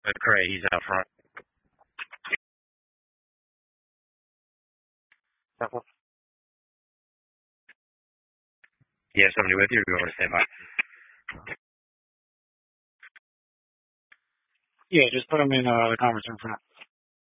Cray, he's out front. You have somebody with you, or you want to stand by? Yeah, just put him in the conference room for now.